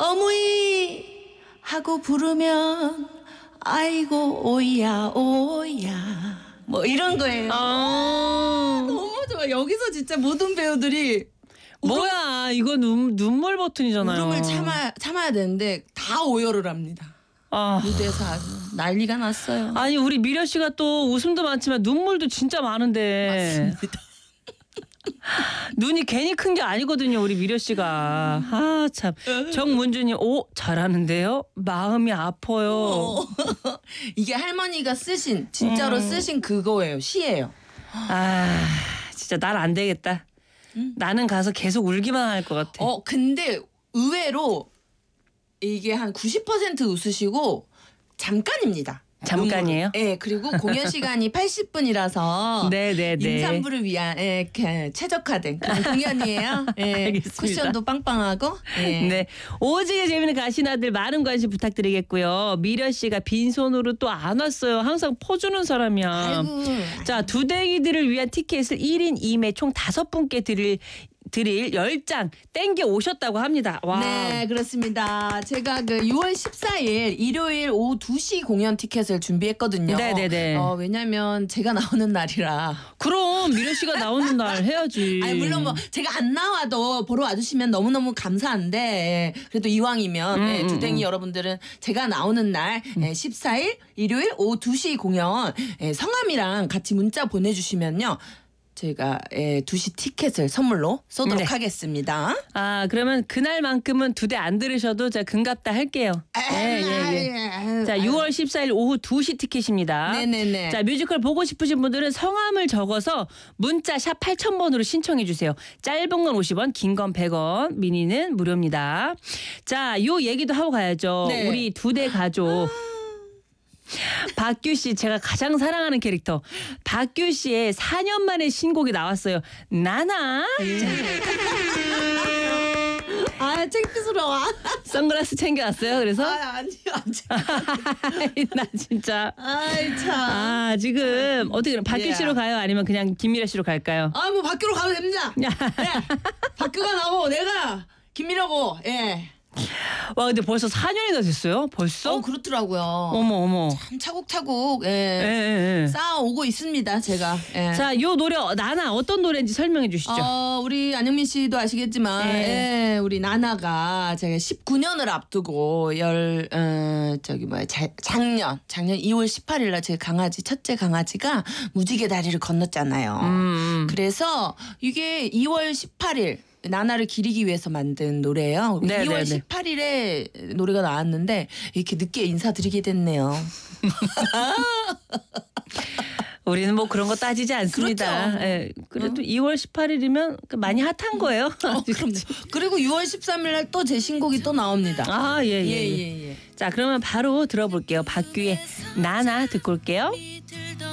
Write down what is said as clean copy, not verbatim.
어머니 하고 부르면 아이고 오야 오야 뭐 이런 거예요. 너무 좋아. 여기서 진짜 모든 배우들이 뭐야 이거 눈물 버튼이잖아요. 울음을 참아야 되는데 다 오열을 합니다. 무대에서 아주 난리가 났어요. 아니 우리 미려 씨가 또 웃음도 많지만 눈물도 진짜 많은데. 맞습니다. 눈이 괜히 큰 게 아니거든요, 우리 미려 씨가. 아 참. 정문주님, 오 잘하는데요. 마음이 아파요. 이게 할머니가 쓰신 진짜로 쓰신 그거예요. 시예요. 아 진짜 난 안 되겠다. 나는 가서 계속 울기만 할 것 같아. 근데 의외로 이게 한 90% 웃으시고 잠깐입니다. 잠깐이에요? 네, 그리고 공연 시간이 80분이라서 네네네. 임산부를 위한 최적화된 그런 공연이에요. 알겠습니다. 쿠션도 빵빵하고. 네. 오지게 재밌는 가시나들 많은 관심 부탁드리겠고요. 미려 씨가 빈손으로 또 안 왔어요. 항상 퍼주는 사람이야. 아이고. 자, 두댕이들을 위한 티켓을 1인 2매 총 5분께 드릴 10장 땡겨 오셨다고 합니다. 와. 네, 그렇습니다. 제가 그 6월 14일 일요일 오후 2시 공연 티켓을 준비했거든요. 네네네. 왜냐면 제가 나오는 날이라. 그럼 미려 씨가 나오는 날 해야지. 아니 물론 뭐 제가 안 나와도 보러 와주시면 너무너무 감사한데 그래도 이왕이면 두댕이 여러분들은 제가 나오는 날 14일 일요일 오후 2시 공연 성함이랑 같이 문자 보내주시면요. 제가 2시 티켓을 선물로 쏘도록 하겠습니다. 아 그러면 그날만큼은 2대 안 들으셔도 제가 금값다 할게요. 자 6월 14일 오후 2시 티켓입니다. 네네네. 자 뮤지컬 보고 싶으신 분들은 성함을 적어서 문자 샵 8000번으로 신청해 주세요. 짧은 건 50원, 긴 건 100원, 미니는 무료입니다. 자 요 얘기도 하고 가야죠. 네. 우리 2대 가족. 박규 씨 제가 가장 사랑하는 캐릭터 박규 씨의 4년 만에 신곡이 나왔어요. 나나. 창피스러워. 선글라스 챙겨왔어요. 그래서 아니요. 나 진짜. 아이 참. 지금 어떻게 그럼 박규 씨로 가요? 아니면 그냥 김미라 씨로 갈까요? 뭐 밖으로 가도 됩니다. 네. 박규가 나오고 내가 김미라고. 와 근데 벌써 4년이나 됐어요? 벌써? 그렇더라고요. 어머. 참 차곡차곡 예. 쌓아오고 있습니다. 제가. 자, 요 노래 나나 어떤 노래인지 설명해 주시죠. 우리 안영민 씨도 아시겠지만 우리 나나가 제가 19년을 앞두고 작년 2월 18일 날 제 강아지 첫째 강아지가 무지개 다리를 건넜잖아요. 그래서 이게 2월 18일 나나를 기리기 위해서 만든 노래예요. 2월 18일에 노래가 나왔는데 이렇게 늦게 인사드리게 됐네요. 우리는 뭐 그런 거 따지지 않습니다. 그렇죠. 그래도 2월 18일이면 많이 핫한 거예요. 그리고 6월 13일 날 또 제 신곡이 또 나옵니다. 예. 자, 그러면 바로 들어볼게요. 박규의 나나 듣고 올게요.